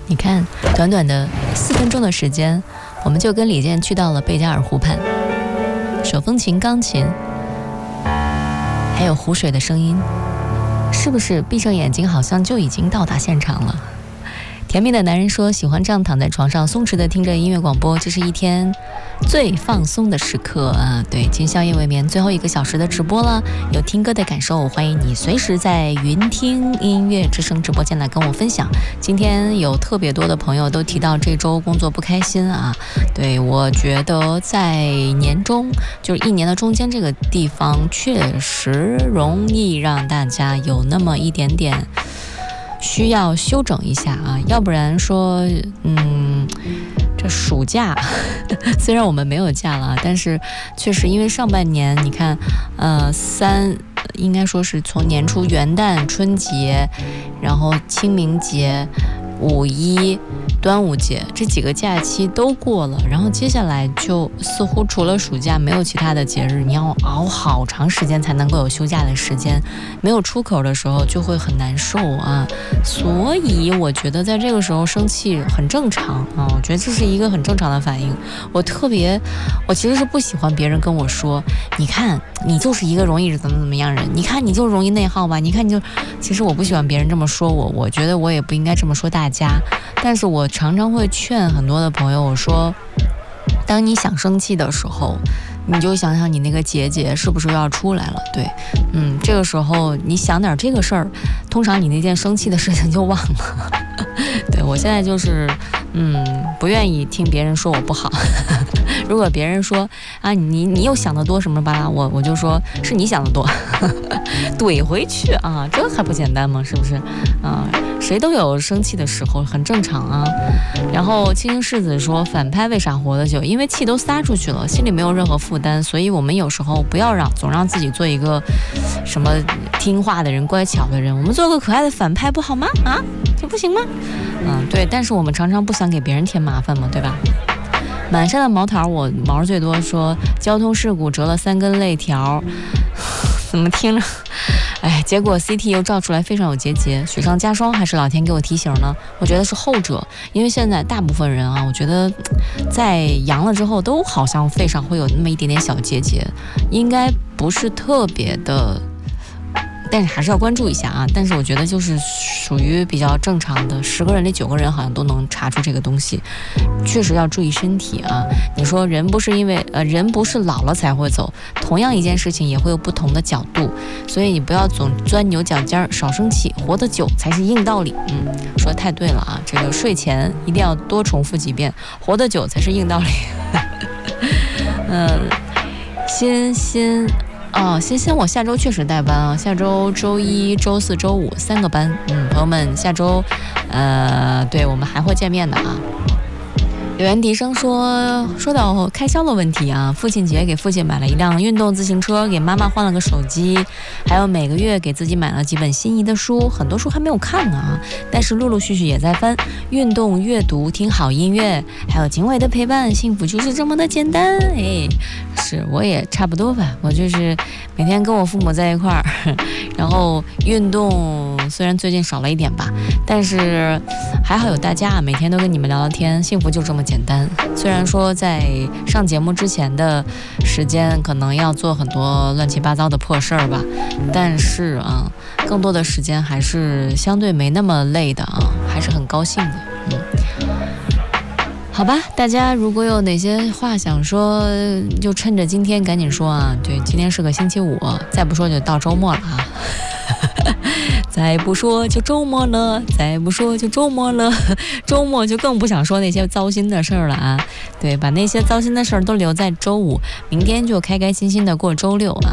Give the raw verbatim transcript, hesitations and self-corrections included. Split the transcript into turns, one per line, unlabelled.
你看，短短的四分钟的时间，我们就跟李健去到了贝加尔湖畔，手风琴、钢琴，还有湖水的声音，是不是闭上眼睛好像就已经到达现场了？甜蜜的男人说喜欢这样躺在床上松弛地听着音乐广播，这是一天最放松的时刻啊！对，今宵夜未眠最后一个小时的直播了，有听歌的感受，欢迎你随时在云听音乐之声直播间来跟我分享。今天有特别多的朋友都提到这周工作不开心啊，对，我觉得在年终就是一年的中间这个地方确实容易让大家有那么一点点需要休整一下啊，要不然说，嗯，这暑假虽然我们没有假了，但是确实因为上半年你看，呃，三应该说是从年初元旦、春节，然后清明节、五一、端午节这几个假期都过了，然后接下来就似乎除了暑假没有其他的节日，你要熬好长时间才能够有休假的时间，没有出口的时候就会很难受啊。所以我觉得在这个时候生气很正常啊，我觉得这是一个很正常的反应。我特别，我其实是不喜欢别人跟我说，你看你就是一个容易怎么怎么样人，你看你就容易内耗吧，你看你就，其实我不喜欢别人这么说我，我觉得我也不应该这么说大家，但是我常常会劝很多的朋友，我说当你想生气的时候，你就想想你那个结节是不是要出来了，对，嗯，这个时候你想点这个事儿，通常你那件生气的事情就忘了。对，我现在就是嗯，不愿意听别人说我不好。如果别人说啊你你又想得多什么吧啦，我我就说是你想得多。怼回去啊，这还不简单吗？是不是啊？谁都有生气的时候，很正常啊。然后青青世子说反派为啥活得久？因为气都撒出去了，心里没有任何负担，所以我们有时候不要让总让自己做一个什么听话的人、乖巧的人，我们做个可爱的反派不好吗？啊，这不行吗？嗯，对，但是我们常常不想给别人添麻烦嘛，对吧？满山的毛桃，我毛最多说交通事故折了三根肋条，怎么听着？哎，结果 C T 又照出来非常有结节，雪上加霜，还是老天给我提醒呢？我觉得是后者，因为现在大部分人啊，我觉得在阳了之后都好像肺上会有那么一点点小结节，应该不是特别的。但是还是要关注一下啊！但是我觉得就是属于比较正常的，十个人里九个人好像都能查出这个东西，确实要注意身体啊！你说人不是因为呃人不是老了才会走，同样一件事情也会有不同的角度，所以你不要总钻牛角尖，少生气，活得久才是硬道理。嗯，说得太对了啊！这个睡前一定要多重复几遍，活得久才是硬道理。嗯、呃，欣欣。哦，欣欣，我下周确实带班啊，下周周一、周四周五三个班。嗯，朋友们，下周，呃，对我们还会见面的啊。有缘笛声说，说到开销的问题啊，父亲节给父亲买了一辆运动自行车，给妈妈换了个手机，还有每个月给自己买了几本心仪的书，很多书还没有看呢啊，但是陆陆续续也在翻。运动、阅读、听好音乐，还有警卫的陪伴，幸福就是这么的简单。哎，是，我也差不多吧，我就是每天跟我父母在一块儿，然后运动虽然最近少了一点吧，但是还好有大家，每天都跟你们聊聊天，幸福就这么简单。虽然说在上节目之前的时间可能要做很多乱七八糟的破事儿吧，但是啊，更多的时间还是相对没那么累的啊，还是很高兴的。嗯，好吧，大家如果有哪些话想说，就趁着今天赶紧说啊。对，今天是个星期五，再不说就到周末了啊。再不说就周末了，再不说就周末了，周末就更不想说那些糟心的事儿了啊。对，把那些糟心的事儿都留在周五，明天就开开心心的过周六啊。